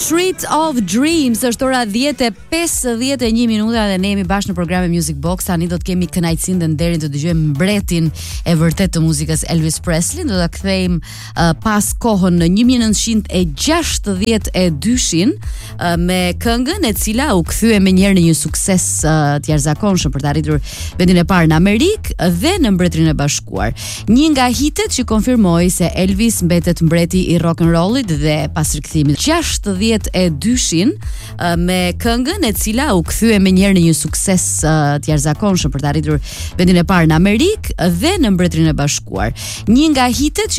Street of Dreams është ora 10:51 minuta dhe ne jemi bashkë në programin Music Box. Tani do të kemi kënaqësinë dhe nderin të dëgjojmë mbretin e vërtet të muzikës Elvis Presley. Do ta kthejmë pas kohën në 1962 me këngën e cila u kthye menjëherë në një sukses të jashtëzakonshëm për të arritur vendin e parë në Amerikë dhe në Mbretërinë e Bashkuar. Një nga hitet që konfirmoi se Elvis mbetet mbreti i rock and rollit dhe pas rikthimit 62 me këngën e cila u kthye menjëherë në një sukses të jashtëzakonshëm për të arritur vendin e parë në Amerikë dhe në Mbretërinë e Bashkuar. Një nga hitet